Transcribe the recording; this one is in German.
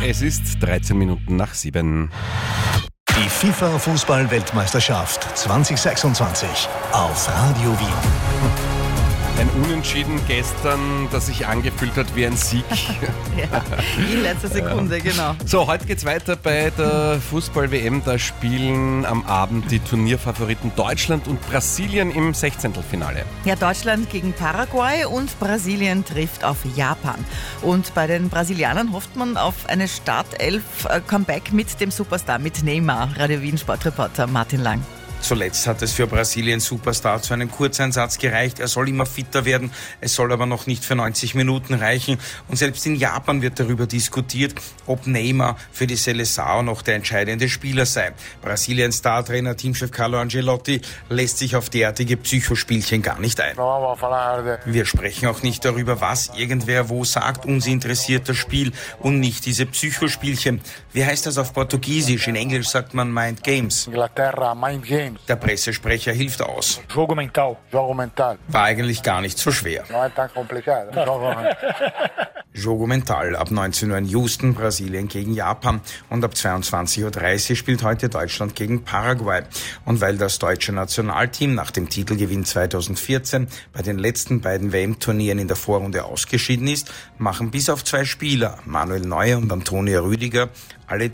Es ist 13 Minuten nach 7. Die FIFA-Fußball-Weltmeisterschaft 2026 auf Radio Wien. Ein Unentschieden gestern, das sich angefühlt hat wie ein Sieg. Ja, in letzter Sekunde, genau. So, heute geht's weiter bei der Fußball-WM. Da spielen am Abend die Turnierfavoriten Deutschland und Brasilien im 16. Ja, Deutschland gegen Paraguay und Brasilien trifft auf Japan. Und bei den Brasilianern hofft man auf eine Startelf-Comeback mit dem Superstar, mit Neymar. Radio Wien Sportreporter Martin Lang. Zuletzt hat es für Brasilien Superstar zu einem Kurzeinsatz gereicht. Er soll immer fitter werden, es soll aber noch nicht für 90 Minuten reichen. Und selbst in Japan wird darüber diskutiert, ob Neymar für die Seleção noch der entscheidende Spieler sei. Brasiliens Startrainer, Teamchef Carlo Ancelotti lässt sich auf derartige Psychospielchen gar nicht ein. Wir sprechen auch nicht darüber, was irgendwer wo sagt. Uns interessiert das Spiel und nicht diese Psychospielchen. Wie heißt das auf Portugiesisch? In Englisch sagt man Mind Games. Inglaterra, Mind Games. Der Pressesprecher hilft aus. Jogo mental. War eigentlich gar nicht so schwer. Não é tão complicado. Jogo mental. Ab 19 Uhr in Houston, Brasilien gegen Japan. Und ab 22.30 Uhr spielt heute Deutschland gegen Paraguay. Und weil das deutsche Nationalteam nach dem Titelgewinn 2014 bei den letzten beiden WM-Turnieren in der Vorrunde ausgeschieden ist, machen bis auf 2 Spieler, Manuel Neuer und Antonio Rüdiger, alle